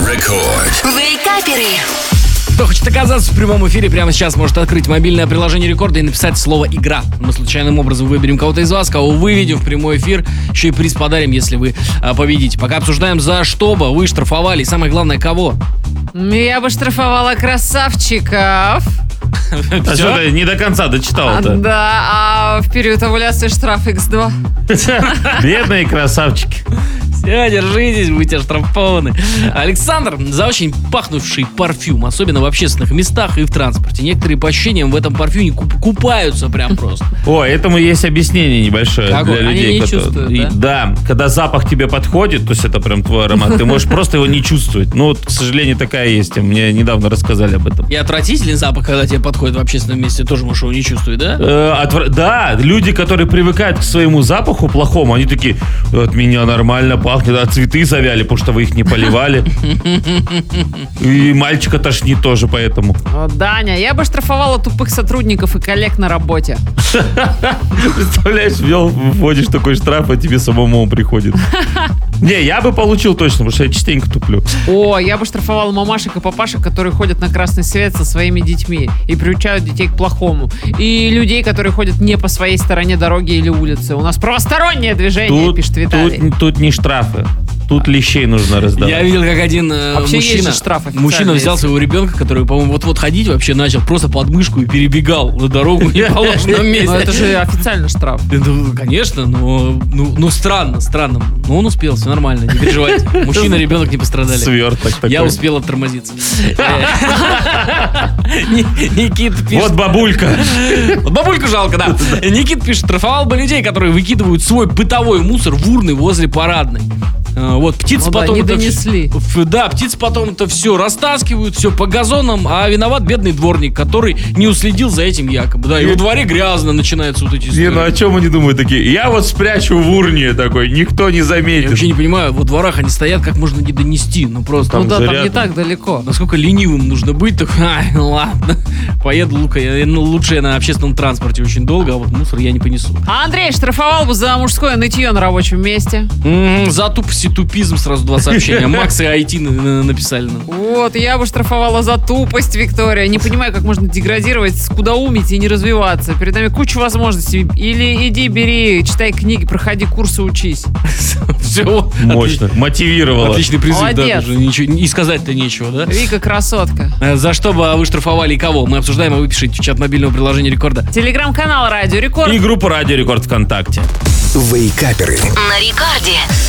Рекорд. Вейкаперы. Кто хочет оказаться в прямом эфире, прямо сейчас может открыть мобильное приложение Рекорда и написать слово «Игра». Мы случайным образом выберем кого-то из вас, кого выведем в прямой эфир. Еще и приз подарим, если вы победите. Пока обсуждаем, за что бы вы штрафовали. И самое главное, кого. Я бы штрафовала красавчиков. А что ты не до конца дочитал-то? Да, а в период овуляции штраф X2. Бедные красавчики. Все, держитесь, будете оштрафованы. Александр, за очень пахнувший парфюм, особенно в общественных местах и в транспорте. Некоторые по ощущениям в этом парфюме купаются прям просто. О, этому есть объяснение небольшое Какое? для Они людей. не чувствуют, да, когда запах тебе подходит, то есть это прям твой аромат, ты можешь просто его не чувствовать. Ну вот, к сожалению, такая есть. Мне недавно рассказали об этом. И отвратительный запах, когда тебе подходит в общественном месте, тоже можешь его не чувствовать, да? Да, люди, которые привыкают к своему запаху плохому, они такие: от меня нормально пахнет, а цветы завяли, потому что вы их не поливали. И мальчика тошнит тоже поэтому. О, Даня, я бы штрафовала тупых сотрудников и коллег на работе. Представляешь, вводишь такой штраф, а тебе самому он приходит. Не, я бы получил точно, потому что я частенько туплю. О, я бы штрафовала мамашек и папашек, которые ходят на красный свет со своими детьми и приучают детей к плохому. И людей, которые ходят не по своей стороне дороги или улицы. У нас правостороннее движение, пишет Виталий. Тут не штрафы. Тут лещей нужно раздавать. Я видел, как один мужчина взял своего ребенка, который, по-моему, вот ходить вообще начал, просто под мышку и перебегал на дорогу в неположенном месте. Но это же официально штраф. Ну, конечно, но странно. Но он успел, все нормально, не переживайте. Мужчина и ребенок не пострадали. Сверток такой. Я успел оттормозиться. Никит пишет... Вот бабулька. Вот бабульку жалко, да. Никит пишет: штрафовал бы людей, которые выкидывают свой бытовой мусор в урны возле парадной. Вот, птицы потом не донесли. Да, птицы потом это все растаскивают, все по газонам, а виноват бедный дворник, который не уследил за этим якобы. Да, и во дворе грязно начинаются вот эти истории. Не, ну о чем они думают такие? Я вот спрячу в урне такой, никто не Я заметит. вообще не понимаю, во дворах они стоят, как можно не донести, ну просто. Там Там заряд. не так далеко. Насколько ленивым нужно быть, так, ладно, поеду лучше я на общественном транспорте очень долго, а вот мусор я не понесу. А Андрей штрафовал бы за мужское нытье на рабочем месте. За тупость и тупизм сразу два сообщения. Макс и IT написали нам. Вот, я бы штрафовала за тупость, Виктория. Не понимаю, как можно деградировать, скудоумить и не развиваться. Перед нами куча возможностей. Или иди, бери, читай книги, проходи курсы, учись. Все. Мощно. Мотивировала. Отличный призыв, да, Молодец. даже ничего, и сказать-то нечего, да? Вика красотка. За что бы вы штрафовали и кого? Мы обсуждаем, а вы пишите в чат мобильного приложения Рекорда. Телеграм-канал Радио Рекорд. И группа Радио Рекорд ВКонтакте. Вейкаперы. На Рекорде.